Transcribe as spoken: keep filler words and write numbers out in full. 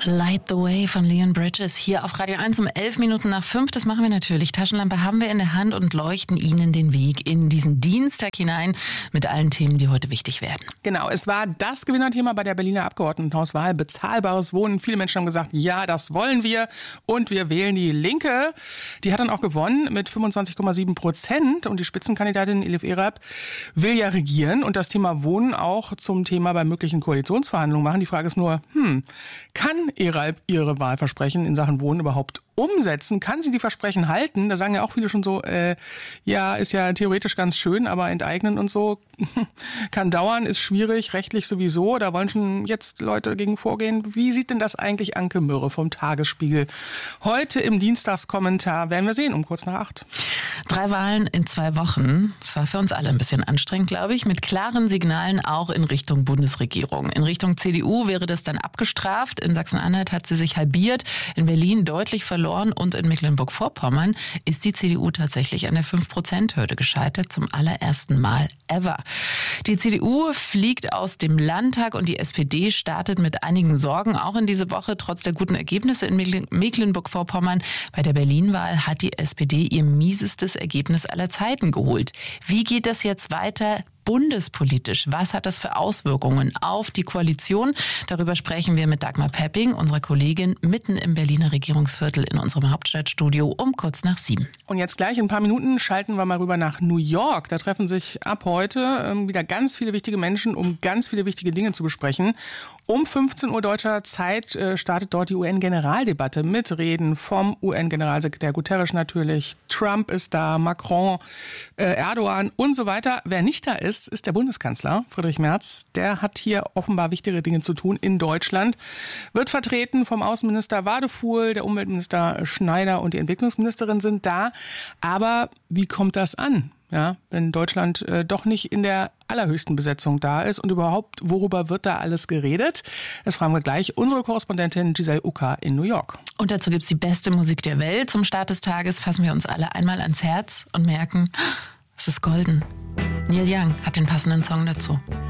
Light the Way von Leon Bridges hier auf Radio eins um elf Minuten nach fünf. Das machen wir natürlich. Taschenlampe haben wir in der Hand und leuchten Ihnen den Weg in diesen Dienstag hinein mit allen Themen, die heute wichtig werden. Genau, es war das Gewinnerthema bei der Berliner Abgeordnetenhauswahl. Bezahlbares Wohnen. Viele Menschen haben gesagt, ja, das wollen wir und wir wählen die Linke. Die hat dann auch gewonnen mit fünfundzwanzig Komma sieben Prozent und die Spitzenkandidatin Elif Erab will ja regieren und das Thema Wohnen auch zum Thema bei möglichen Koalitionsverhandlungen machen. Die Frage ist nur, hm, kann Erab ihre Wahlversprechen in Sachen Wohnen überhaupt umsetzen? Kann sie die Versprechen halten? Da sagen ja auch viele schon so, äh, ja, ist ja theoretisch ganz schön, aber enteignen und so kann dauern, ist schwierig, rechtlich sowieso. Da wollen schon jetzt Leute gegen vorgehen. Wie sieht denn das eigentlich Anke Mürre vom Tagesspiegel? Heute im Dienstagskommentar werden wir sehen, um kurz nach acht. Drei Wahlen in zwei Wochen. Das war für uns alle ein bisschen anstrengend, glaube ich, mit klaren Signalen auch in Richtung Bundesregierung. In Richtung C D U wäre das dann abgestraft. In Sachsen-Anhalt hat sie sich halbiert, in Berlin deutlich verloren und in Mecklenburg-Vorpommern ist die C D U tatsächlich an der fünf Prozent Hürde gescheitert, zum allerersten Mal ever. Die C D U fliegt aus dem Landtag und die S P D startet mit einigen Sorgen auch in diese Woche, trotz der guten Ergebnisse in Mecklenburg-Vorpommern. Bei der Berlin-Wahl hat die S P D ihr miesestes Ergebnis aller Zeiten geholt. Wie geht das jetzt weiter? Bundespolitisch, was hat das für Auswirkungen auf die Koalition? Darüber sprechen wir mit Dagmar Pepping, unserer Kollegin, mitten im Berliner Regierungsviertel in unserem Hauptstadtstudio um kurz nach sieben. Und jetzt gleich in ein paar Minuten schalten wir mal rüber nach New York. Da treffen sich ab heute ähm, wieder ganz viele wichtige Menschen, um ganz viele wichtige Dinge zu besprechen. Um fünfzehn Uhr deutscher Zeit äh, startet dort die U N-Generaldebatte mit Reden vom U N-Generalsekretär Guterres natürlich. Trump ist da, Macron, äh, Erdogan und so weiter. Wer nicht da ist, ist der Bundeskanzler Friedrich Merz. Der hat hier offenbar wichtigere Dinge zu tun in Deutschland. Wird vertreten vom Außenminister Wadefuhl, der Umweltminister Schneider und die Entwicklungsministerin sind da. Aber wie kommt das an, ja, wenn Deutschland äh, doch nicht in der allerhöchsten Besetzung da ist? Und überhaupt, worüber wird da alles geredet? Das fragen wir gleich unsere Korrespondentin Giselle Ucker in New York. Und dazu gibt's die beste Musik der Welt. Zum Start des Tages fassen wir uns alle einmal ans Herz und merken, es ist golden. Neil Young hat den passenden Song dazu.